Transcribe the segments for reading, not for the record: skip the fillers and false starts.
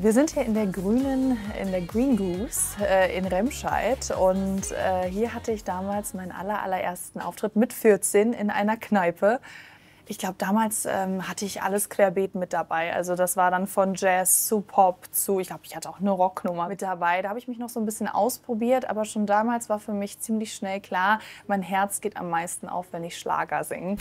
Wir sind hier in der Green Goose in Remscheid und hier hatte ich damals meinen allerersten Auftritt mit 14 in einer Kneipe. Ich glaube, damals hatte ich alles querbeet mit dabei. Also das war dann von Jazz zu Pop zu, ich glaube, ich hatte auch eine Rocknummer mit dabei. Da habe ich mich noch so ein bisschen ausprobiert, aber schon damals war für mich ziemlich schnell klar, mein Herz geht am meisten auf, wenn ich Schlager singe.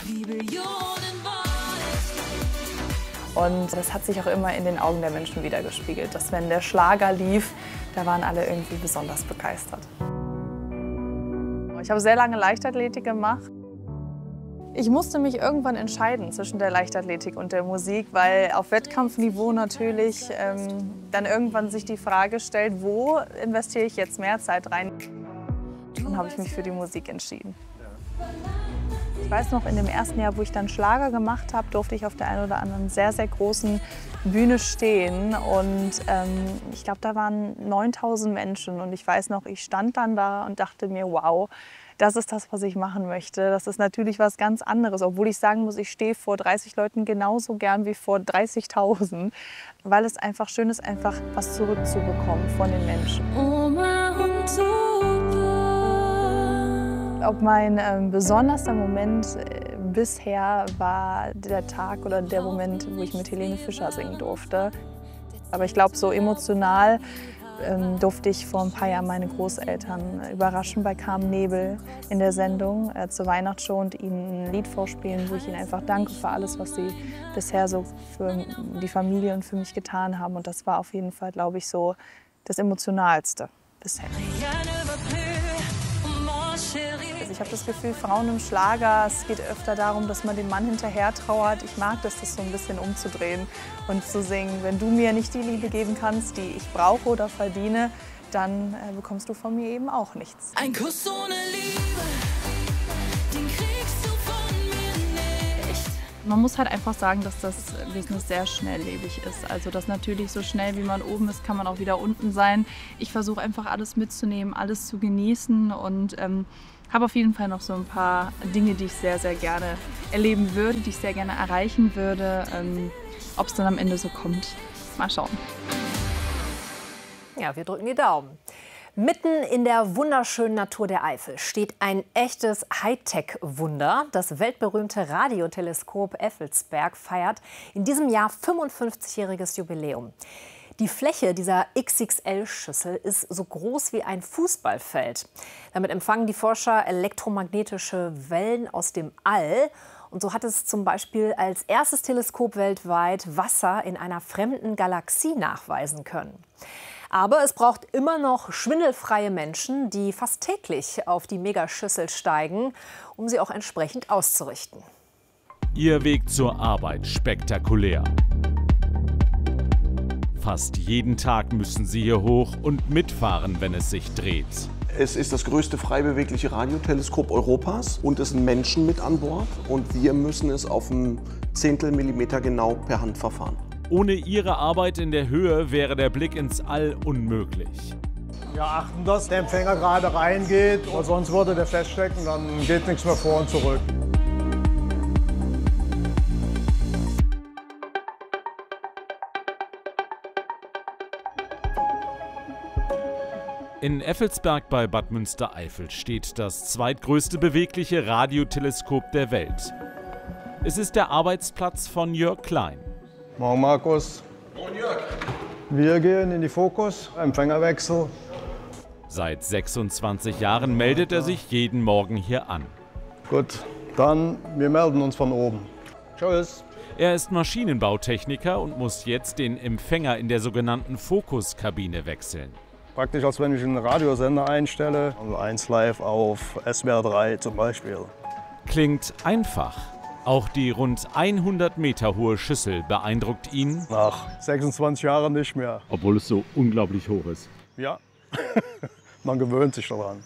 Und das hat sich auch immer in den Augen der Menschen widergespiegelt, dass wenn der Schlager lief, da waren alle irgendwie besonders begeistert. Ich habe sehr lange Leichtathletik gemacht. Ich musste mich irgendwann entscheiden zwischen der Leichtathletik und der Musik, weil auf Wettkampfniveau natürlich dann irgendwann sich die Frage stellt, wo investiere ich jetzt mehr Zeit rein? Dann habe ich mich für die Musik entschieden. Ich weiß noch, in dem ersten Jahr, wo ich dann Schlager gemacht habe, durfte ich auf der einen oder anderen sehr großen Bühne stehen. Und ich glaube, da waren 9000 Menschen. Und ich weiß noch, ich stand dann da und dachte mir, wow, das ist das, was ich machen möchte. Das ist natürlich was ganz anderes. Obwohl ich sagen muss, ich stehe vor 30 Leuten genauso gern wie vor 30.000. Weil es einfach schön ist, einfach was zurückzubekommen von den Menschen. Ob mein besonderster Moment bisher war der Tag oder der Moment, wo ich mit Helene Fischer singen durfte. Aber ich glaube, so emotional durfte ich vor ein paar Jahren meine Großeltern überraschen bei Carmen Nebel in der Sendung zur Weihnachtsshow und ihnen ein Lied vorspielen, wo ich ihnen einfach danke für alles, was sie bisher so für die Familie und für mich getan haben. Und das war auf jeden Fall, glaube ich, so das Emotionalste bisher. Also ich habe das Gefühl, Frauen im Schlager, es geht öfter darum, dass man dem Mann hinterher trauert. Ich mag das so ein bisschen umzudrehen und zu singen, wenn du mir nicht die Liebe geben kannst, die ich brauche oder verdiene, dann bekommst du von mir eben auch nichts. Ein Kuss ohne Liebe, den kriegst du von mir nicht. Man muss halt einfach sagen, dass das Business sehr schnelllebig ist. Also dass natürlich so schnell wie man oben ist, kann man auch wieder unten sein. Ich versuche einfach alles mitzunehmen, alles zu genießen und habe auf jeden Fall noch so ein paar Dinge, die ich sehr gerne erleben würde, die ich sehr gerne erreichen würde. Ob es dann am Ende so kommt, mal schauen. Ja, wir drücken die Daumen. Mitten in der wunderschönen Natur der Eifel steht ein echtes Hightech-Wunder. Das weltberühmte Radioteleskop Effelsberg feiert in diesem Jahr 55-jähriges Jubiläum. Die Fläche dieser XXL-Schüssel ist so groß wie ein Fußballfeld. Damit empfangen die Forscher elektromagnetische Wellen aus dem All. Und so hat es zum Beispiel als erstes Teleskop weltweit Wasser in einer fremden Galaxie nachweisen können. Aber es braucht immer noch schwindelfreie Menschen, die fast täglich auf die Megaschüssel steigen, um sie auch entsprechend auszurichten. Ihr Weg zur Arbeit spektakulär. Fast jeden Tag müssen sie hier hoch und mitfahren, wenn es sich dreht. Es ist das größte frei bewegliche Radioteleskop Europas und es sind Menschen mit an Bord und wir müssen es auf ein Zehntelmillimeter genau per Hand verfahren. Ohne ihre Arbeit in der Höhe wäre der Blick ins All unmöglich. Wir achten, dass der Empfänger gerade reingeht, weil sonst würde der feststecken, dann geht nichts mehr vor und zurück. In Effelsberg bei Bad Münstereifel steht das zweitgrößte bewegliche Radioteleskop der Welt. Es ist der Arbeitsplatz von Jörg Klein. Morgen Markus. Moin Jörg. Wir gehen in die Fokus, Empfängerwechsel. Seit 26 Jahren meldet er sich jeden Morgen hier an. Gut, dann wir melden uns von oben. Tschüss. Er ist Maschinenbautechniker und muss jetzt den Empfänger in der sogenannten Fokuskabine wechseln. Praktisch, als wenn ich einen Radiosender einstelle, also 1 Live auf SWR 3 zum Beispiel. Klingt einfach. Auch die rund 100 Meter hohe Schüssel beeindruckt ihn. Nach 26 Jahren nicht mehr. Obwohl es so unglaublich hoch ist. Ja, man gewöhnt sich daran.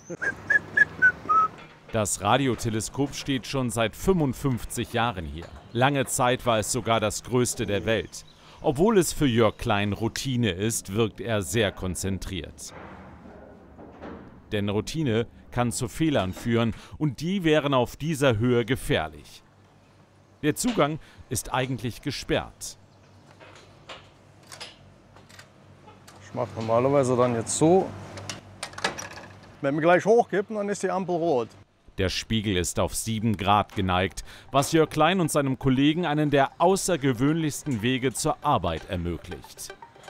Das Radioteleskop steht schon seit 55 Jahren hier. Lange Zeit war es sogar das größte der Welt. Obwohl es für Jörg Klein Routine ist, wirkt er sehr konzentriert. Denn Routine kann zu Fehlern führen und die wären auf dieser Höhe gefährlich. Der Zugang ist eigentlich gesperrt. mache normalerweise dann jetzt so. Wenn wir gleich hochkippen, dann ist die Ampel rot. Der Spiegel ist auf 7 Grad geneigt, was Jörg Klein und seinem Kollegen einen der außergewöhnlichsten Wege zur Arbeit ermöglicht.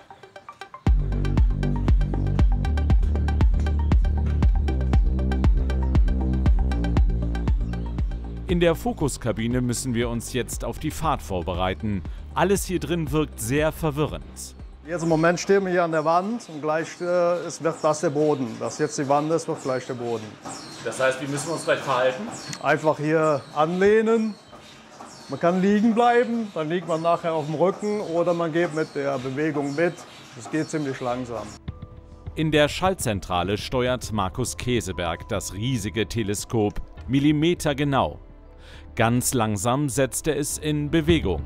In der Fokuskabine müssen wir uns jetzt auf die Fahrt vorbereiten. Alles hier drin wirkt sehr verwirrend. Jetzt im Moment stehen wir hier an der Wand und gleich wird das der Boden. Das jetzt die Wand ist, wird gleich der Boden. Das heißt, wie müssen wir uns gleich verhalten? Einfach hier anlehnen. Man kann liegen bleiben, dann liegt man nachher auf dem Rücken oder man geht mit der Bewegung mit. Das geht ziemlich langsam. In der Schaltzentrale steuert Markus Keseberg das riesige Teleskop millimetergenau. Ganz langsam setzt er es in Bewegung.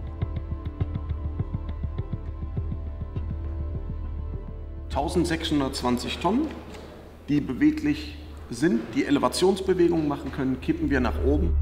1620 Tonnen, die beweglich sind, die Elevationsbewegungen machen können, kippen wir nach oben.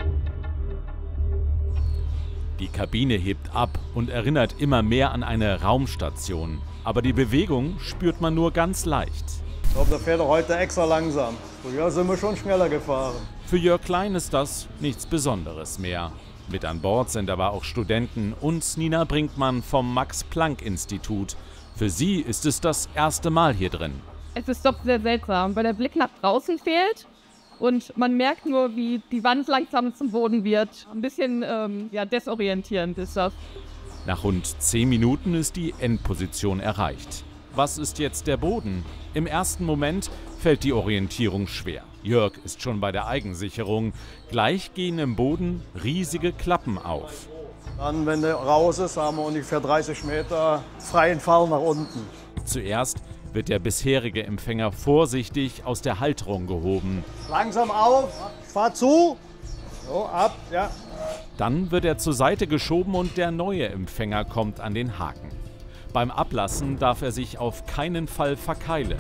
Die Kabine hebt ab und erinnert immer mehr an eine Raumstation. Aber die Bewegung spürt man nur ganz leicht. Ich glaube, der fährt er heute extra langsam. Früher sind wir schon schneller gefahren. Für Jörg Klein ist das nichts Besonderes mehr. Mit an Bord sind aber auch Studenten und Nina Brinkmann vom Max-Planck-Institut. Für sie ist es das erste Mal hier drin. Es ist doch sehr seltsam, weil der Blick nach draußen fehlt und man merkt nur, wie die Wand langsam zum Boden wird. Ein bisschen desorientierend ist das. Nach rund 10 Minuten ist die Endposition erreicht. Was ist jetzt der Boden? Im ersten Moment fällt die Orientierung schwer. Jörg ist schon bei der Eigensicherung. Gleich gehen im Boden riesige Klappen auf. Dann, wenn der raus ist, haben wir ungefähr 30 Meter freien Fall nach unten. Zuerst wird der bisherige Empfänger vorsichtig aus der Halterung gehoben. Langsam auf, fahr zu. So, ab, ja. Dann wird er zur Seite geschoben und der neue Empfänger kommt an den Haken. Beim Ablassen darf er sich auf keinen Fall verkeilen.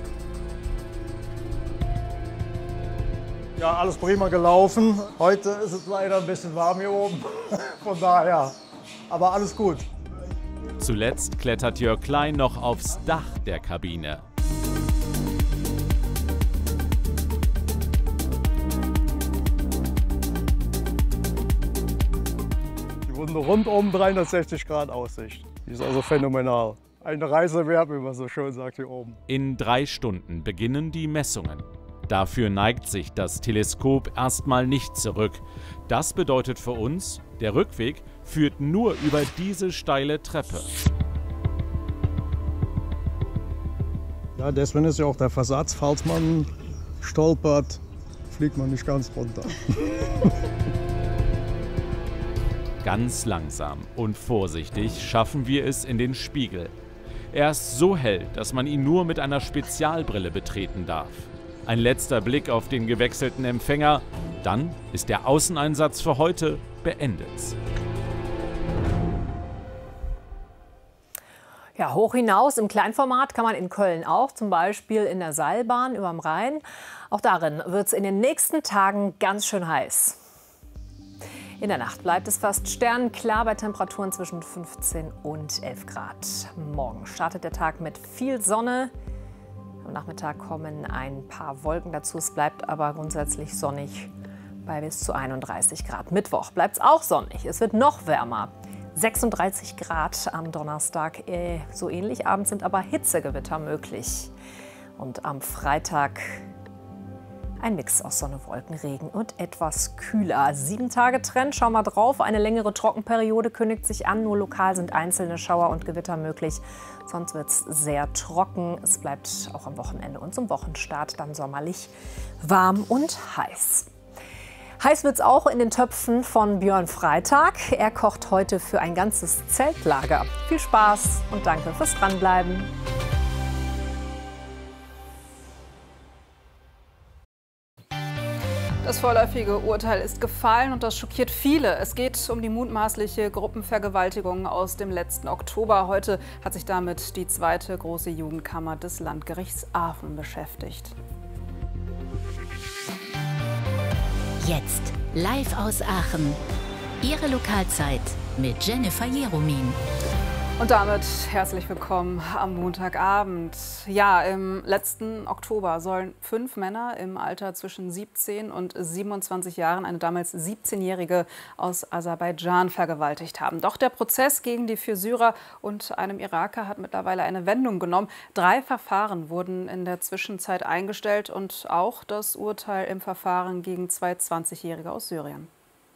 Ja, alles prima gelaufen. Heute ist es leider ein bisschen warm hier oben. Von daher, aber alles gut. Zuletzt klettert Jörg Klein noch aufs Dach der Kabine. Die wurden rundum 360 Grad Aussicht. Die ist also phänomenal. Eine Reise wert, wie man so schön sagt hier oben. In 3 Stunden beginnen die Messungen. Dafür neigt sich das Teleskop erstmal nicht zurück. Das bedeutet für uns, der Rückweg führt nur über diese steile Treppe. Ja, deswegen ist ja auch der Versatz, falls man stolpert, fliegt man nicht ganz runter. Ganz langsam und vorsichtig schaffen wir es in den Spiegel. Er ist so hell, dass man ihn nur mit einer Spezialbrille betreten darf. Ein letzter Blick auf den gewechselten Empfänger, dann ist der Außeneinsatz für heute beendet. Ja, hoch hinaus im Kleinformat kann man in Köln auch, zum Beispiel in der Seilbahn überm Rhein. Auch darin wird es in den nächsten Tagen ganz schön heiß. In der Nacht bleibt es fast sternenklar bei Temperaturen zwischen 15 und 11 Grad. Morgen startet der Tag mit viel Sonne. Am Nachmittag kommen ein paar Wolken dazu. Es bleibt aber grundsätzlich sonnig bei bis zu 31 Grad. Mittwoch bleibt es auch sonnig. Es wird noch wärmer. 36 Grad am Donnerstag. So ähnlich. Abends sind aber Hitzegewitter möglich. Und am Freitag ein Mix aus Sonne, Wolken, Regen und etwas kühler. 7 Tage Trend, schau mal drauf. Eine längere Trockenperiode kündigt sich an. Nur lokal sind einzelne Schauer und Gewitter möglich. Sonst wird es sehr trocken. Es bleibt auch am Wochenende und zum Wochenstart dann sommerlich warm und heiß. Heiß wird es auch in den Töpfen von Björn Freitag. Er kocht heute für ein ganzes Zeltlager. Viel Spaß und danke fürs Dranbleiben. Das vorläufige Urteil ist gefallen und das schockiert viele. Es geht um die mutmaßliche Gruppenvergewaltigung aus dem letzten Oktober. Heute hat sich damit die 2. große Jugendkammer des Landgerichts Aachen beschäftigt. Jetzt live aus Aachen. Ihre Lokalzeit mit Jennifer Jeromin. Und damit herzlich willkommen am Montagabend. Ja, im letzten Oktober sollen 5 Männer im Alter zwischen 17 und 27 Jahren eine damals 17-Jährige aus Aserbaidschan vergewaltigt haben. Doch der Prozess gegen die 4 Syrer und einem Iraker hat mittlerweile eine Wendung genommen. 3 Verfahren wurden in der Zwischenzeit eingestellt und auch das Urteil im Verfahren gegen 2 20-Jährige aus Syrien.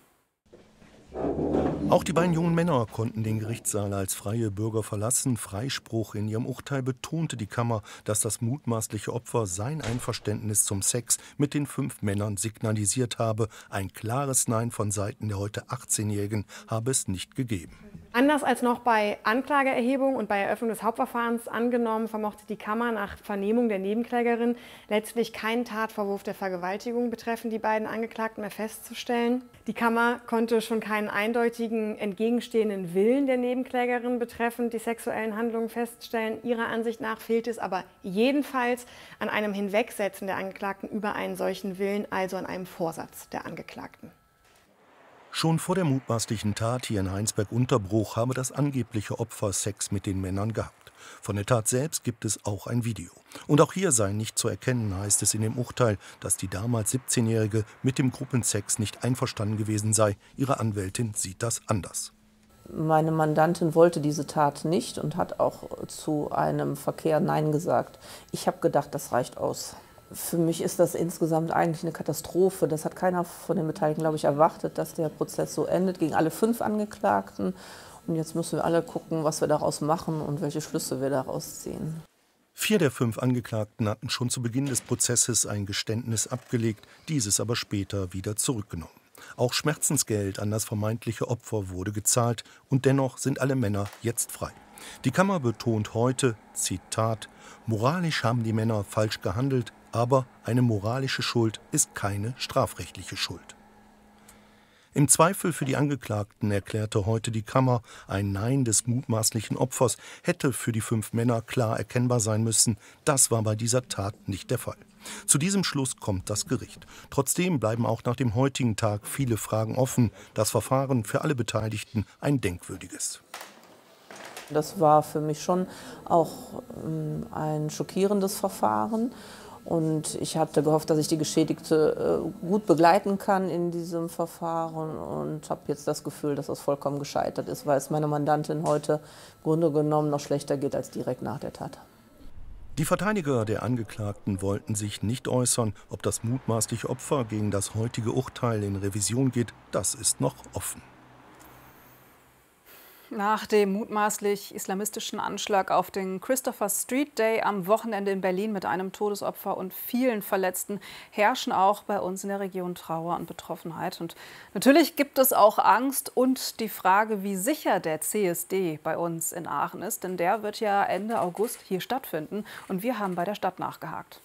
Auch die beiden jungen Männer konnten den Gerichtssaal als freie Bürger verlassen. Freispruch in ihrem Urteil betonte die Kammer, dass das mutmaßliche Opfer sein Einverständnis zum Sex mit den 5 Männern signalisiert habe. Ein klares Nein von Seiten der heute 18-Jährigen habe es nicht gegeben. Anders als noch bei Anklageerhebung und bei Eröffnung des Hauptverfahrens angenommen, vermochte die Kammer nach Vernehmung der Nebenklägerin letztlich keinen Tatvorwurf der Vergewaltigung betreffend die beiden Angeklagten mehr festzustellen. Die Kammer konnte schon keinen eindeutigen entgegenstehenden Willen der Nebenklägerin betreffend die sexuellen Handlungen feststellen. Ihrer Ansicht nach fehlt es aber jedenfalls an einem Hinwegsetzen der Angeklagten über einen solchen Willen, also an einem Vorsatz der Angeklagten. Schon vor der mutmaßlichen Tat hier in Heinsberg-Unterbruch habe das angebliche Opfer Sex mit den Männern gehabt. Von der Tat selbst gibt es auch ein Video. Und auch hier sei nicht zu erkennen, heißt es in dem Urteil, dass die damals 17-Jährige mit dem Gruppensex nicht einverstanden gewesen sei. Ihre Anwältin sieht das anders. Meine Mandantin wollte diese Tat nicht und hat auch zu einem Verkehr Nein gesagt. Ich habe gedacht, das reicht aus. Für mich ist das insgesamt eigentlich eine Katastrophe. Das hat keiner von den Beteiligten, glaube ich, erwartet, dass der Prozess so endet gegen alle 5 Angeklagten. Und jetzt müssen wir alle gucken, was wir daraus machen und welche Schlüsse wir daraus ziehen. 4 der 5 Angeklagten hatten schon zu Beginn des Prozesses ein Geständnis abgelegt, dieses aber später wieder zurückgenommen. Auch Schmerzensgeld an das vermeintliche Opfer wurde gezahlt und dennoch sind alle Männer jetzt frei. Die Kammer betont heute, Zitat, moralisch haben die Männer falsch gehandelt, aber eine moralische Schuld ist keine strafrechtliche Schuld. Im Zweifel für die Angeklagten erklärte heute die Kammer, ein Nein des mutmaßlichen Opfers hätte für die 5 Männer klar erkennbar sein müssen. Das war bei dieser Tat nicht der Fall. Zu diesem Schluss kommt das Gericht. Trotzdem bleiben auch nach dem heutigen Tag viele Fragen offen. Das Verfahren für alle Beteiligten ein denkwürdiges. Das war für mich schon auch ein schockierendes Verfahren. Und ich hatte gehofft, dass ich die Geschädigte gut begleiten kann in diesem Verfahren und habe jetzt das Gefühl, dass das vollkommen gescheitert ist, weil es meiner Mandantin heute im Grunde genommen noch schlechter geht als direkt nach der Tat. Die Verteidiger der Angeklagten wollten sich nicht äußern, ob das mutmaßliche Opfer gegen das heutige Urteil in Revision geht, das ist noch offen. Nach dem mutmaßlich islamistischen Anschlag auf den Christopher Street Day am Wochenende in Berlin mit einem Todesopfer und vielen Verletzten herrschen auch bei uns in der Region Trauer und Betroffenheit. Und natürlich gibt es auch Angst und die Frage, wie sicher der CSD bei uns in Aachen ist. Denn der wird ja Ende August hier stattfinden und wir haben bei der Stadt nachgehakt.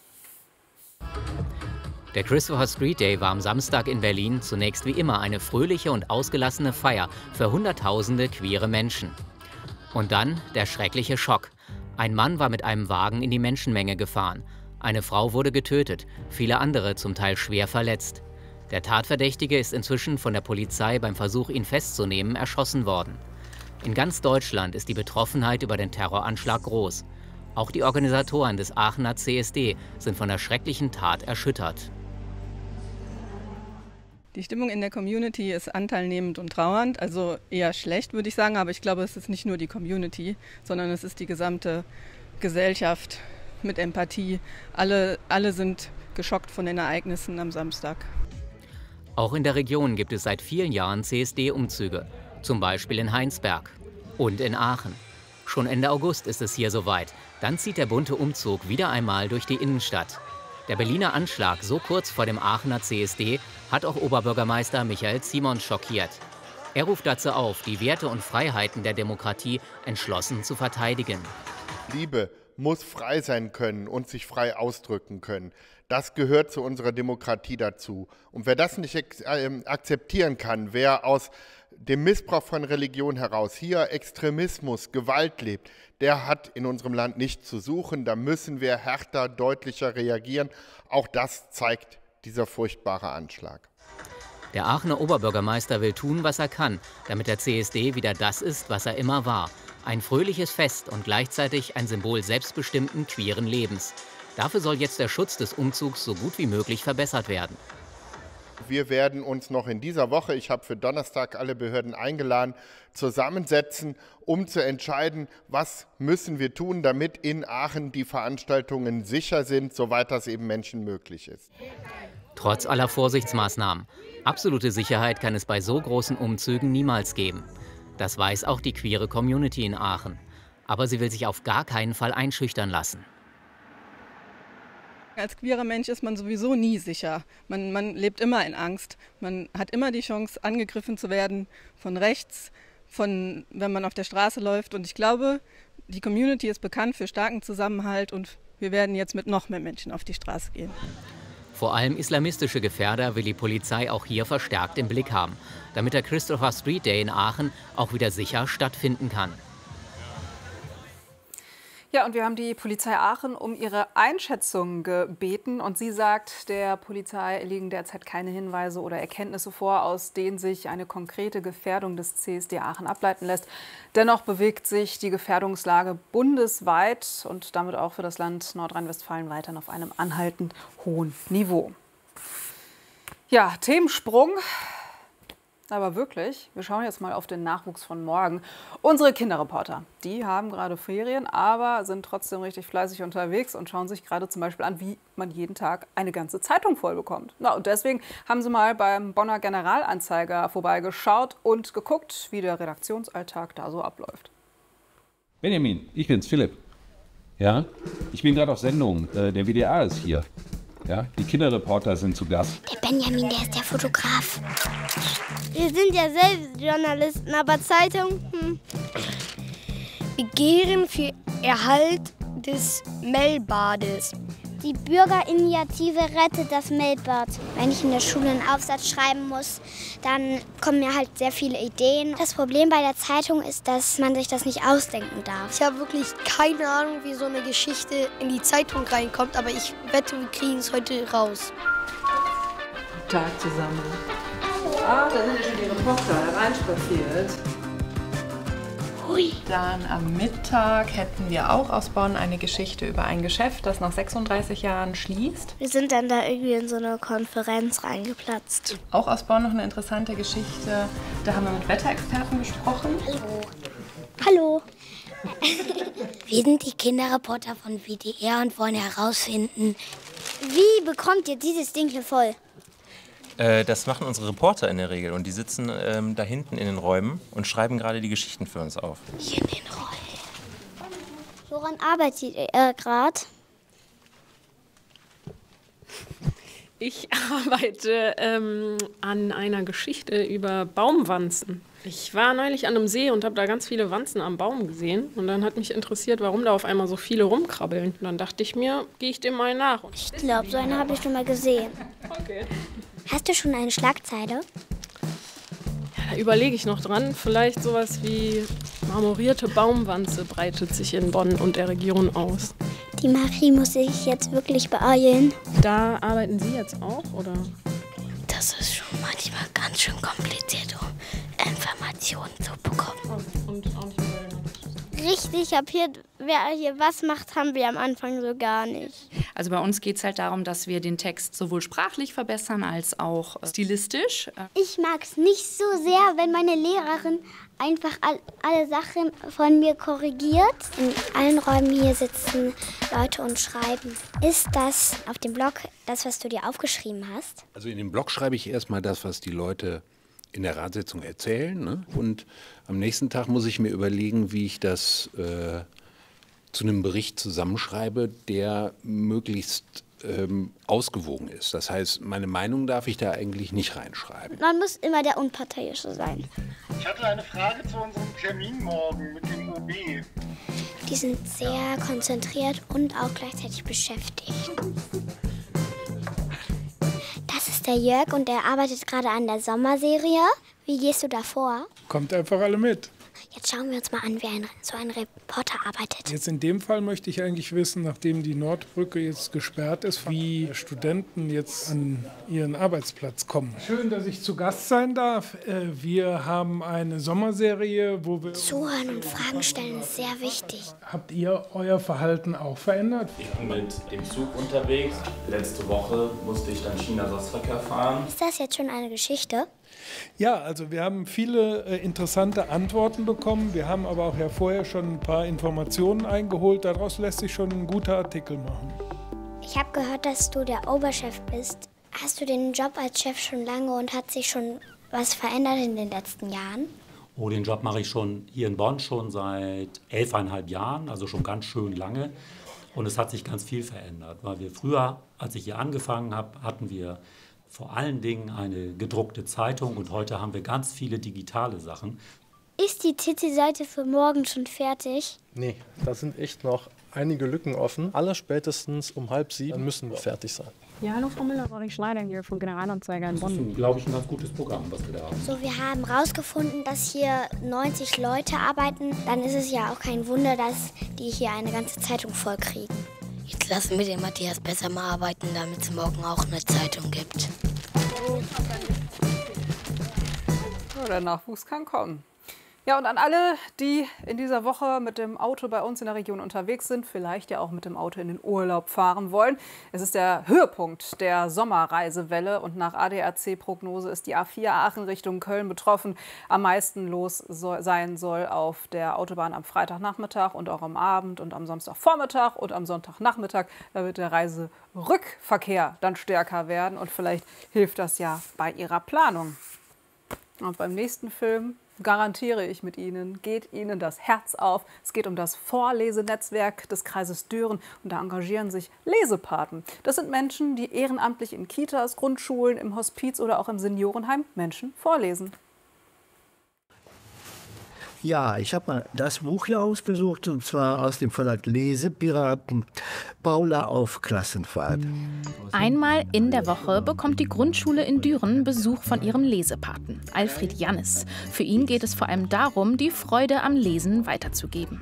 Der Christopher Street Day war am Samstag in Berlin zunächst wie immer eine fröhliche und ausgelassene Feier für Hunderttausende queere Menschen. Und dann der schreckliche Schock. Ein Mann war mit einem Wagen in die Menschenmenge gefahren. Eine Frau wurde getötet, viele andere zum Teil schwer verletzt. Der Tatverdächtige ist inzwischen von der Polizei beim Versuch, ihn festzunehmen, erschossen worden. In ganz Deutschland ist die Betroffenheit über den Terroranschlag groß. Auch die Organisatoren des Aachener CSD sind von der schrecklichen Tat erschüttert. Die Stimmung in der Community ist anteilnehmend und trauernd, also eher schlecht, würde ich sagen. Aber ich glaube, es ist nicht nur die Community, sondern es ist die gesamte Gesellschaft mit Empathie. Alle sind geschockt von den Ereignissen am Samstag. Auch in der Region gibt es seit vielen Jahren CSD-Umzüge, zum Beispiel in Heinsberg und in Aachen. Schon Ende August ist es hier soweit. Dann zieht der bunte Umzug wieder einmal durch die Innenstadt. Der Berliner Anschlag so kurz vor dem Aachener CSD hat auch Oberbürgermeister Michael Simons schockiert. Er ruft dazu auf, die Werte und Freiheiten der Demokratie entschlossen zu verteidigen. Liebe muss frei sein können und sich frei ausdrücken können. Das gehört zu unserer Demokratie dazu. Und wer das nicht akzeptieren kann, wer aus dem Missbrauch von Religion heraus hier Extremismus, Gewalt lebt, der hat in unserem Land nichts zu suchen. Da müssen wir härter, deutlicher reagieren. Auch das zeigt dieser furchtbare Anschlag. Der Aachener Oberbürgermeister will tun, was er kann, damit der CSD wieder das ist, was er immer war. Ein fröhliches Fest und gleichzeitig ein Symbol selbstbestimmten queeren Lebens. Dafür soll jetzt der Schutz des Umzugs so gut wie möglich verbessert werden. Wir werden uns noch in dieser Woche, ich habe für Donnerstag alle Behörden eingeladen, zusammensetzen, um zu entscheiden, was müssen wir tun, damit in Aachen die Veranstaltungen sicher sind, soweit das eben Menschen möglich ist. Trotz aller Vorsichtsmaßnahmen. Absolute Sicherheit kann es bei so großen Umzügen niemals geben. Das weiß auch die queere Community in Aachen. Aber sie will sich auf gar keinen Fall einschüchtern lassen. Als queerer Mensch ist man sowieso nie sicher. Man lebt immer in Angst. Man hat immer die Chance, angegriffen zu werden von rechts, wenn man auf der Straße läuft. Und ich glaube, die Community ist bekannt für starken Zusammenhalt und wir werden jetzt mit noch mehr Menschen auf die Straße gehen. Vor allem islamistische Gefährder will die Polizei auch hier verstärkt im Blick haben, damit der Christopher Street Day in Aachen auch wieder sicher stattfinden kann. Ja, und wir haben die Polizei Aachen um ihre Einschätzung gebeten. Und sie sagt, der Polizei liegen derzeit keine Hinweise oder Erkenntnisse vor, aus denen sich eine konkrete Gefährdung des CSD Aachen ableiten lässt. Dennoch bewegt sich die Gefährdungslage bundesweit und damit auch für das Land Nordrhein-Westfalen weiterhin auf einem anhaltend hohen Niveau. Ja, Themensprung. Aber wirklich, wir schauen jetzt mal auf den Nachwuchs von morgen. Unsere Kinderreporter, die haben gerade Ferien, aber sind trotzdem richtig fleißig unterwegs und schauen sich gerade zum Beispiel an, wie man jeden Tag eine ganze Zeitung voll bekommt. Na, und deswegen haben sie mal beim Bonner Generalanzeiger vorbeigeschaut und geguckt, wie der Redaktionsalltag da so abläuft. Benjamin, ich bin's, Philipp. Ja, ich bin gerade auf Sendung. Der WDR ist hier. Ja, die Kinderreporter sind zu Gast. Der Benjamin, der ist der Fotograf. Wir sind ja selbst Journalisten, aber Zeitung, Begehren für Erhalt des Mellbades. Die Bürgerinitiative rettet das Mellbad. Wenn ich in der Schule einen Aufsatz schreiben muss, dann kommen mir halt sehr viele Ideen. Das Problem bei der Zeitung ist, dass man sich das nicht ausdenken darf. Ich habe wirklich keine Ahnung, wie so eine Geschichte in die Zeitung reinkommt, aber ich wette, wir kriegen es heute raus. Guten Tag zusammen. Ah, da sind ja schon die Reporter hereinspaziert. Dann am Mittag hätten wir auch aus Bonn eine Geschichte über ein Geschäft, das nach 36 Jahren schließt. Wir sind dann da irgendwie in so eine Konferenz reingeplatzt. Auch aus Bonn noch eine interessante Geschichte. Da haben wir mit Wetterexperten gesprochen. Hallo. Wir sind die Kinderreporter von WDR und wollen herausfinden, wie bekommt ihr dieses Ding hier voll? Das machen unsere Reporter in der Regel und die sitzen da hinten in den Räumen und schreiben gerade die Geschichten für uns auf. Hier in den Räumen. Woran arbeitet ihr gerade? Ich arbeite an einer Geschichte über Baumwanzen. Ich war neulich an einem See und habe da ganz viele Wanzen am Baum gesehen. Und dann hat mich interessiert, warum da auf einmal so viele rumkrabbeln. Und dann dachte ich mir, gehe ich dem mal nach. Ich glaube, so eine habe ich schon mal gesehen. Okay. Hast du schon eine Schlagzeile? Ja, da überlege ich noch dran. Vielleicht sowas wie marmorierte Baumwanze breitet sich in Bonn und der Region aus. Die Marie muss sich jetzt wirklich beeilen. Da arbeiten Sie jetzt auch, oder? Das ist schon manchmal ganz schön kompliziert, um Informationen zu bekommen. Und auch nicht Richtig, wer hier was macht, haben wir am Anfang so gar nicht. Also bei uns geht es halt darum, dass wir den Text sowohl sprachlich verbessern als auch stilistisch. Ich mag es nicht so sehr, wenn meine Lehrerin einfach alle Sachen von mir korrigiert. In allen Räumen hier sitzen Leute und schreiben. Ist das auf dem Blog das, was du dir aufgeschrieben hast? Also in dem Blog schreibe ich erstmal das, was die Leute in der Ratssitzung erzählen. Ne? Und am nächsten Tag muss ich mir überlegen, wie ich das zu einem Bericht zusammenschreibe, der möglichst ausgewogen ist. Das heißt, meine Meinung darf ich da eigentlich nicht reinschreiben. Man muss immer der Unparteiische sein. Ich hatte eine Frage zu unserem Termin morgen mit dem OB. Die sind sehr konzentriert und auch gleichzeitig beschäftigt. Das ist der Jörg und der arbeitet gerade an der Sommerserie. Wie gehst du da vor? Kommt einfach alle mit. Ja, Jetzt schauen wir uns mal an, wie so ein Reporter arbeitet. Jetzt in dem Fall möchte ich eigentlich wissen, nachdem die Nordbrücke jetzt gesperrt ist, wie Studenten jetzt an ihren Arbeitsplatz kommen. Schön, dass ich zu Gast sein darf. Wir haben eine Sommerserie, wo wir... Zuhören und Fragen stellen ist sehr wichtig. Habt ihr euer Verhalten auch verändert? Ich bin mit dem Zug unterwegs. Letzte Woche musste ich dann China-Ersatzverkehr fahren. Ist das jetzt schon eine Geschichte? Ja, also wir haben viele interessante Antworten bekommen. Wir haben aber auch ja vorher schon ein paar Informationen eingeholt. Daraus lässt sich schon ein guter Artikel machen. Ich habe gehört, dass du der Oberchef bist. Hast du den Job als Chef schon lange und hat sich schon was verändert in den letzten Jahren? Oh, den Job mache ich schon hier in Bonn schon seit 11,5 Jahren, also schon ganz schön lange. Und es hat sich ganz viel verändert, weil wir früher, als ich hier angefangen habe, hatten wir vor allen Dingen eine gedruckte Zeitung und heute haben wir ganz viele digitale Sachen. Ist die Titelseite für morgen schon fertig? Nee, da sind echt noch einige Lücken offen. Allerspätestens um 6:30 müssen wir fertig sein. Ja, hallo Frau Müller, Roderick Schneider hier vom Generalanzeiger in Bonn. Das ist, glaube ich, ein ganz gutes Programm, was wir da haben. So, wir haben herausgefunden, dass hier 90 Leute arbeiten. Dann ist es ja auch kein Wunder, dass die hier eine ganze Zeitung voll kriegen. Jetzt lassen wir den Matthias besser mal arbeiten, damit es morgen auch eine Zeitung gibt. Ja, der Nachwuchs kann kommen. Ja, und an alle, die in dieser Woche mit dem Auto bei uns in der Region unterwegs sind, vielleicht ja auch mit dem Auto in den Urlaub fahren wollen. Es ist der Höhepunkt der Sommerreisewelle und nach ADAC-Prognose ist die A4 Aachen Richtung Köln betroffen. Am meisten los sein soll auf der Autobahn am Freitagnachmittag und auch am Abend und am Samstagvormittag und am Sonntagnachmittag. Da wird der Reiserückverkehr dann stärker werden und vielleicht hilft das ja bei Ihrer Planung. Und beim nächsten Film garantiere ich mit Ihnen, geht Ihnen das Herz auf. Es geht um das Vorlesenetzwerk des Kreises Düren und da engagieren sich Lesepaten. Das sind Menschen, die ehrenamtlich in Kitas, Grundschulen, im Hospiz oder auch im Seniorenheim Menschen vorlesen. Ja, ich habe mal das Buch hier ausgesucht, und zwar aus dem Verlag Lesepiraten, Paula auf Klassenfahrt. Einmal in der Woche bekommt die Grundschule in Düren Besuch von ihrem Lesepaten, Alfred Jannis. Für ihn geht es vor allem darum, die Freude am Lesen weiterzugeben.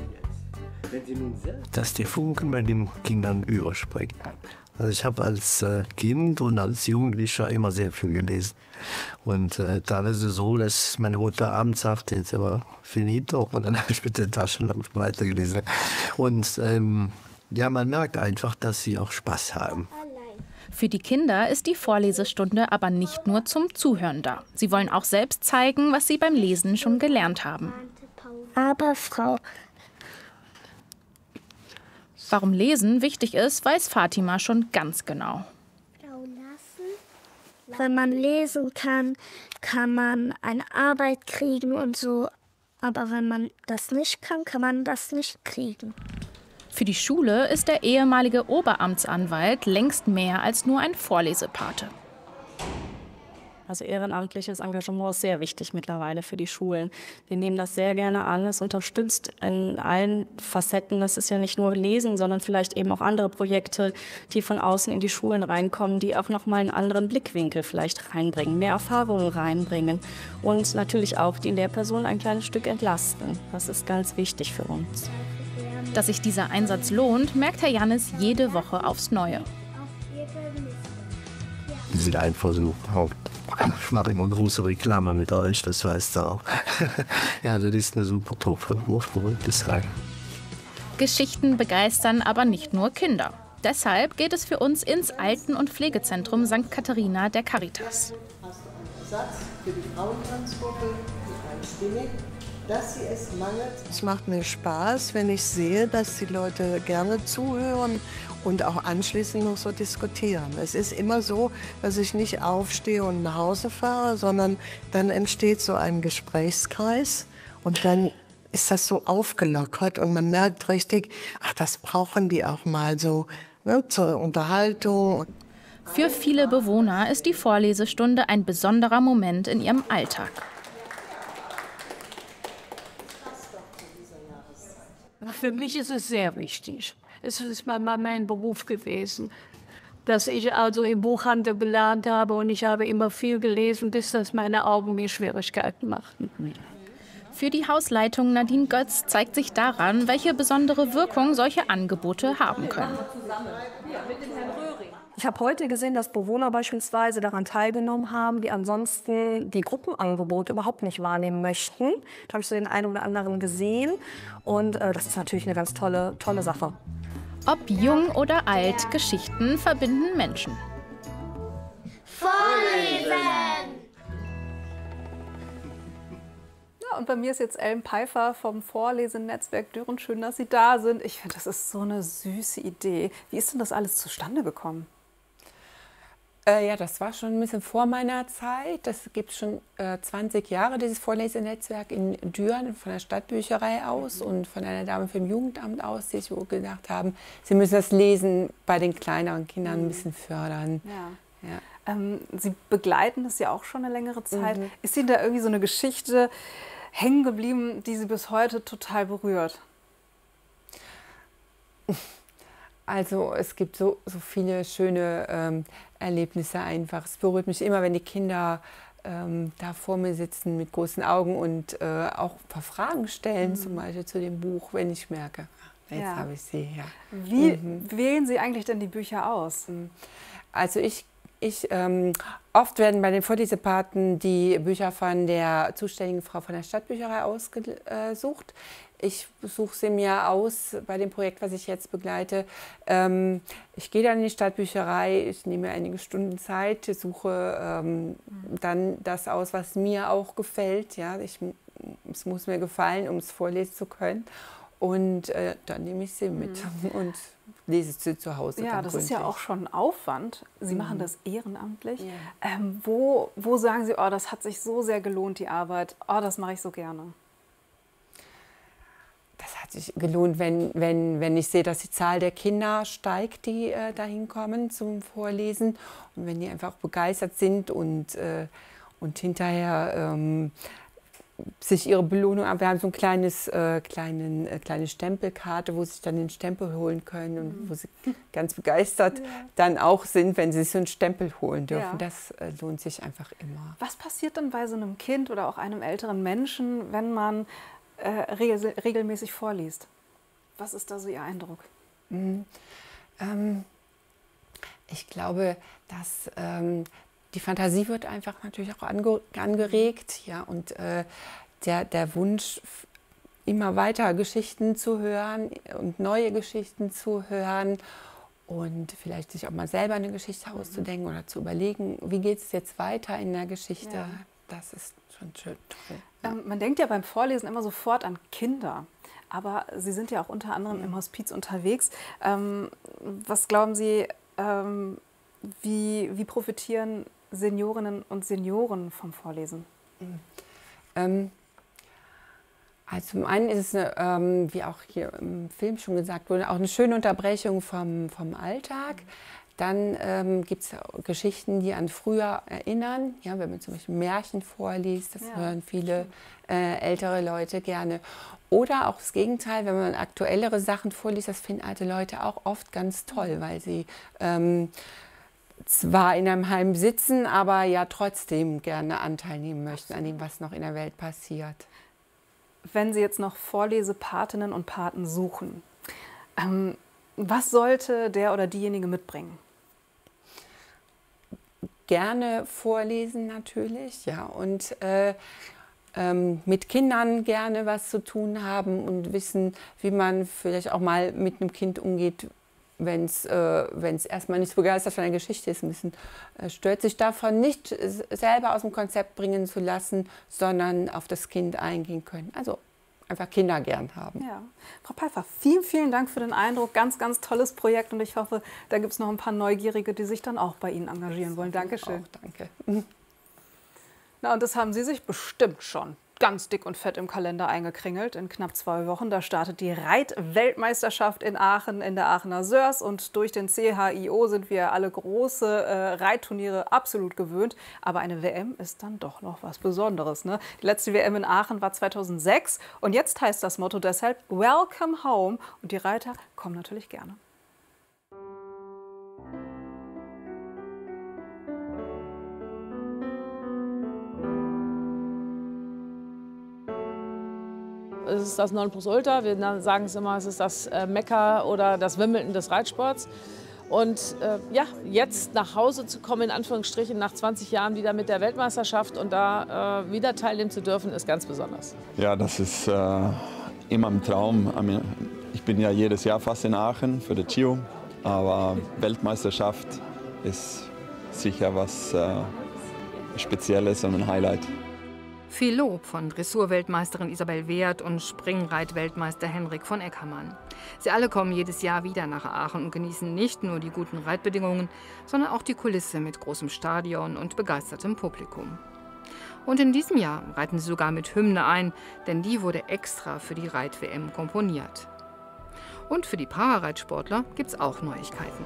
Dass der Funken bei den Kindern überspringt. Also ich habe als Kind und als Jugendlicher immer sehr viel gelesen. Und teilweise so, dass meine Mutter abends sagte, jetzt aber finito. Und dann habe ich mit der Taschenlampe weitergelesen. Und ja, man merkt einfach, dass sie auch Spaß haben. Für die Kinder ist die Vorlesestunde aber nicht nur zum Zuhören da. Sie wollen auch selbst zeigen, was sie beim Lesen schon gelernt haben. Aber Frau... Warum Lesen wichtig ist, weiß Fatima schon ganz genau. Wenn man lesen kann, kann man eine Arbeit kriegen und so. Aber wenn man das nicht kann, kann man das nicht kriegen. Für die Schule ist der ehemalige Oberamtsanwalt längst mehr als nur ein Vorlesepate. Also ehrenamtliches Engagement ist sehr wichtig mittlerweile für die Schulen. Wir nehmen das sehr gerne an. Es unterstützt in allen Facetten. Das ist ja nicht nur Lesen, sondern vielleicht eben auch andere Projekte, die von außen in die Schulen reinkommen, die auch noch mal einen anderen Blickwinkel vielleicht reinbringen, mehr Erfahrungen reinbringen und natürlich auch die Lehrperson ein kleines Stück entlasten. Das ist ganz wichtig für uns. Dass sich dieser Einsatz lohnt, merkt Herr Jannis jede Woche aufs Neue. Sie sind einfach so, ich mache immer große Reklame mit euch, das weißt du auch. Ja, das ist eine super Truppe, muss ich sagen. Geschichten begeistern aber nicht nur Kinder. Deshalb geht es für uns ins Alten- und Pflegezentrum St. Katharina der Caritas. Hast du einen Ersatz für die Frauentransporte, die einstimmig, dass sie es mangelt? Es macht mir Spaß, wenn ich sehe, dass die Leute gerne zuhören und auch anschließend noch so diskutieren. Es ist immer so, dass ich nicht aufstehe und nach Hause fahre, sondern dann entsteht so ein Gesprächskreis und dann ist das so aufgelockert und man merkt richtig, ach, das brauchen die auch mal so, ne, zur Unterhaltung. Für viele Bewohner ist die Vorlesestunde ein besonderer Moment in ihrem Alltag. Für mich ist es sehr wichtig. Es ist mal mein Beruf gewesen, dass ich also im Buchhandel gelernt habe und ich habe immer viel gelesen, bis das meine Augen mir Schwierigkeiten machten. Für die Hausleitung Nadine Götz zeigt sich daran, welche besondere Wirkung solche Angebote haben können. Ich habe heute gesehen, dass Bewohner beispielsweise daran teilgenommen haben, die ansonsten die Gruppenangebote überhaupt nicht wahrnehmen möchten. Da habe ich so den einen oder anderen gesehen. Und das ist natürlich eine ganz tolle Sache. Ob jung oder alt, Geschichten verbinden Menschen. Vorlesen! Ja, und bei mir ist jetzt Ellen Peifer vom Vorlesenetzwerk Düren. Schön, dass Sie da sind. Ich finde, das ist so eine süße Idee. Wie ist denn das alles zustande gekommen? Ja, das war schon ein bisschen vor meiner Zeit. Das gibt schon 20 Jahre, dieses Vorlesenetzwerk in Düren von der Stadtbücherei aus und von einer Dame vom Jugendamt aus, die sich gedacht haben, sie müssen das Lesen bei den kleineren Kindern ein bisschen fördern. Ja. Ja. Sie begleiten das ja auch schon eine längere Zeit. Ist Ihnen da irgendwie so eine Geschichte hängen geblieben, die Sie bis heute total berührt? Also es gibt so viele schöne Erlebnisse einfach. Es berührt mich immer, wenn die Kinder da vor mir sitzen mit großen Augen und auch ein paar Fragen stellen, zum Beispiel zu dem Buch, wenn ich merke, jetzt habe ich sie. Ja. Wie wählen Sie eigentlich denn die Bücher aus? Also oft werden bei den Vorlesepaten die Bücher von der zuständigen Frau von der Stadtbücherei ausgesucht. Ich suche sie mir aus bei dem Projekt, was ich jetzt begleite. Ich gehe dann in die Stadtbücherei, ich nehme mir einige Stunden Zeit, suche dann das aus, was mir auch gefällt. Ja, es muss mir gefallen, um es vorlesen zu können. Und dann nehme ich sie mit und lese sie zu Hause. Ja, das ist ja auch schon ein Aufwand. Sie machen das ehrenamtlich. Ja. Wo sagen Sie, oh, das hat sich so sehr gelohnt, die Arbeit, oh, das mache ich so gerne? Das hat sich gelohnt, wenn ich sehe, dass die Zahl der Kinder steigt, die dahin kommen zum Vorlesen. Und wenn die einfach begeistert sind und hinterher sich ihre Belohnung haben. Wir haben so ein kleine Stempelkarte, wo sie sich dann den Stempel holen können und wo sie ganz begeistert dann auch sind, wenn sie sich so einen Stempel holen dürfen. Ja. Das lohnt sich einfach immer. Was passiert dann bei so einem Kind oder auch einem älteren Menschen, wenn man regelmäßig vorliest? Was ist da so Ihr Eindruck? Ich glaube, dass die Fantasie wird einfach natürlich auch angeregt, ja, und der Wunsch, immer weiter Geschichten zu hören und neue Geschichten zu hören und vielleicht sich auch mal selber eine Geschichte auszudenken oder zu überlegen, wie geht es jetzt weiter in der Geschichte. Ja. Das ist schon schön toll. Ja. Man denkt ja beim Vorlesen immer sofort an Kinder, aber Sie sind ja auch unter anderem im Hospiz unterwegs. Was glauben Sie, wie profitieren Seniorinnen und Senioren vom Vorlesen? Also zum einen ist es, wie auch hier im Film schon gesagt wurde, auch eine schöne Unterbrechung vom Alltag. Dann gibt es Geschichten, die an früher erinnern. Ja, wenn man zum Beispiel Märchen vorliest, das hören viele ältere Leute gerne. Oder auch das Gegenteil, wenn man aktuellere Sachen vorliest, das finden alte Leute auch oft ganz toll, weil sie zwar in einem Heim sitzen, aber ja trotzdem gerne Anteil nehmen möchten an dem, was noch in der Welt passiert. Wenn Sie jetzt noch Vorlesepatinnen und Paten suchen, was sollte der oder diejenige mitbringen? Gerne vorlesen natürlich, ja, und mit Kindern gerne was zu tun haben und wissen, wie man vielleicht auch mal mit einem Kind umgeht, wenn es erstmal nicht so begeistert von der Geschichte ist, ein bisschen stört, sich davon nicht selber aus dem Konzept bringen zu lassen, sondern auf das Kind eingehen können. Also einfach Kinder gern haben. Ja. Frau Peifer, vielen, vielen Dank für den Eindruck. Ganz, ganz tolles Projekt und ich hoffe, da gibt es noch ein paar Neugierige, die sich dann auch bei Ihnen engagieren wollen. Dankeschön. Auch, danke. Na, und das haben Sie sich bestimmt schon ganz dick und fett im Kalender eingekringelt. In knapp 2 Wochen, da startet die Reit-Weltmeisterschaft in Aachen, in der Aachener Sörs. Und durch den CHIO sind wir alle große Reitturniere absolut gewöhnt. Aber eine WM ist dann doch noch was Besonderes, ne? Die letzte WM in Aachen war 2006. Und jetzt heißt das Motto deshalb Welcome Home. Und die Reiter kommen natürlich gerne. es ist das Nonplusultra. Wir sagen es immer, es ist das Mekka oder das Wimbledon des Reitsports. Und ja, jetzt nach Hause zu kommen, in Anführungsstrichen, nach 20 Jahren wieder mit der Weltmeisterschaft und da wieder teilnehmen zu dürfen, ist ganz besonders. Ja, das ist immer ein Traum. Ich bin ja jedes Jahr fast in Aachen für die Giro, aber Weltmeisterschaft ist sicher was Spezielles und ein Highlight. Viel Lob von Dressurweltmeisterin Isabel Wehrt und Springreitweltmeister Henrik von Eckermann. Sie alle kommen jedes Jahr wieder nach Aachen und genießen nicht nur die guten Reitbedingungen, sondern auch die Kulisse mit großem Stadion und begeistertem Publikum. Und in diesem Jahr reiten sie sogar mit Hymne ein, denn die wurde extra für die Reit-WM komponiert. Und für die Parareitsportler gibt's auch Neuigkeiten.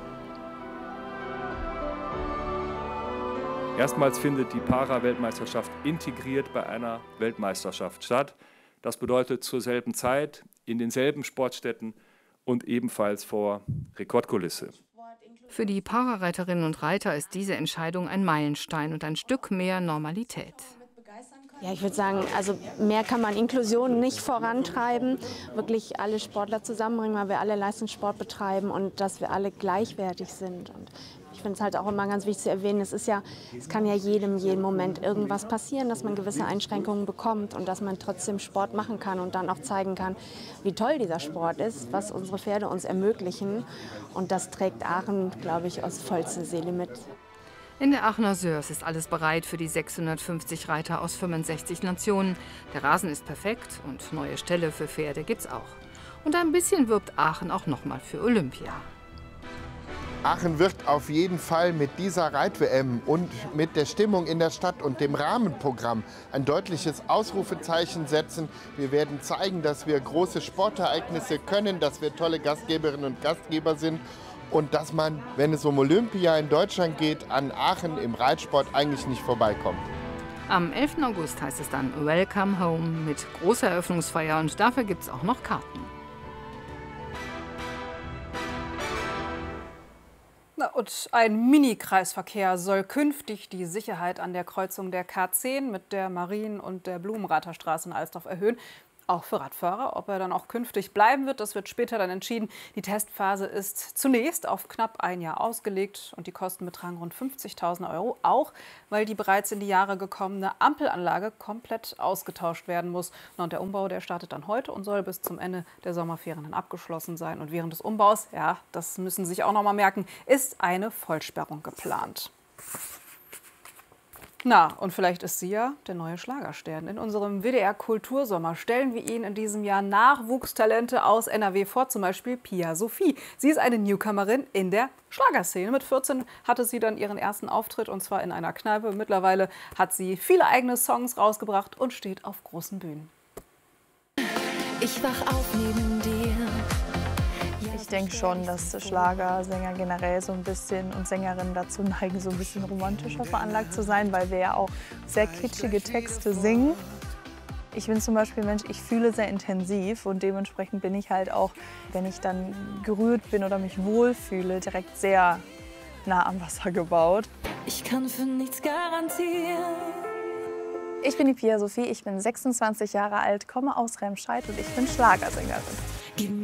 Erstmals findet die Para-Weltmeisterschaft integriert bei einer Weltmeisterschaft statt. Das bedeutet zur selben Zeit, in denselben Sportstätten und ebenfalls vor Rekordkulisse. Für die Parareiterinnen und Reiter ist diese Entscheidung ein Meilenstein und ein Stück mehr Normalität. Ja, ich würde sagen, also mehr kann man Inklusion nicht vorantreiben, wirklich alle Sportler zusammenbringen, weil wir alle Leistungssport betreiben und dass wir alle gleichwertig sind. Und ich finde es halt auch immer ganz wichtig zu erwähnen, es kann ja jedem jeden Moment irgendwas passieren, dass man gewisse Einschränkungen bekommt und dass man trotzdem Sport machen kann und dann auch zeigen kann, wie toll dieser Sport ist, was unsere Pferde uns ermöglichen. Und das trägt Aachen, glaube ich, aus vollster Seele mit. In der Aachener Sörs ist alles bereit für die 650 Reiter aus 65 Nationen. Der Rasen ist perfekt und neue Ställe für Pferde gibt's auch. Und ein bisschen wirbt Aachen auch noch mal für Olympia. Aachen wird auf jeden Fall mit dieser Reit-WM und mit der Stimmung in der Stadt und dem Rahmenprogramm ein deutliches Ausrufezeichen setzen. Wir werden zeigen, dass wir große Sportereignisse können, dass wir tolle Gastgeberinnen und Gastgeber sind und dass man, wenn es um Olympia in Deutschland geht, an Aachen im Reitsport eigentlich nicht vorbeikommt. Am 11. August heißt es dann Welcome Home mit großer Eröffnungsfeier und dafür gibt es auch noch Karten. Und ein Mini-Kreisverkehr soll künftig die Sicherheit an der Kreuzung der K10 mit der Marien- und der Blumenrather Straße in Alsdorf erhöhen. Auch für Radfahrer. Ob er dann auch künftig bleiben wird, das wird später dann entschieden. Die Testphase ist zunächst auf knapp ein Jahr ausgelegt und die Kosten betragen rund 50.000 €, auch weil die bereits in die Jahre gekommene Ampelanlage komplett ausgetauscht werden muss. Und der Umbau, der startet dann heute und soll bis zum Ende der Sommerferien dann abgeschlossen sein. Und während des Umbaus, ja, das müssen Sie sich auch noch mal merken, ist eine Vollsperrung geplant. Na, und vielleicht ist sie ja der neue Schlagerstern. In unserem WDR-Kultursommer stellen wir Ihnen in diesem Jahr Nachwuchstalente aus NRW vor, zum Beispiel Pia Sophie. Sie ist eine Newcomerin in der Schlagerszene. Mit 14 hatte sie dann ihren ersten Auftritt, und zwar in einer Kneipe. Mittlerweile hat sie viele eigene Songs rausgebracht und steht auf großen Bühnen. Ich wach auf neben dir. Ich denke schon, dass Schlagersänger generell so ein bisschen und Sängerinnen dazu neigen, so ein bisschen romantischer veranlagt zu sein, weil wir ja auch sehr kitschige Texte singen. Ich bin zum Beispiel ein Mensch, ich fühle sehr intensiv und dementsprechend bin ich halt auch, wenn ich dann gerührt bin oder mich wohlfühle, direkt sehr nah am Wasser gebaut. Ich kann für nichts garantieren. Ich bin die Pia Sophie, ich bin 26 Jahre alt, komme aus Remscheid und ich bin Schlagersängerin.